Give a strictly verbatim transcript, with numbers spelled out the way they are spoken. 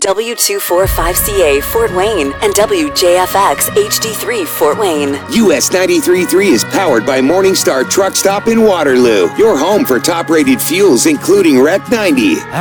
W two forty-five C A Fort Wayne and W J F X H D three Fort Wayne. U S ninety-three point three is powered by Morningstar Truck Stop in Waterloo, your home for top-rated fuels including Rec ninety.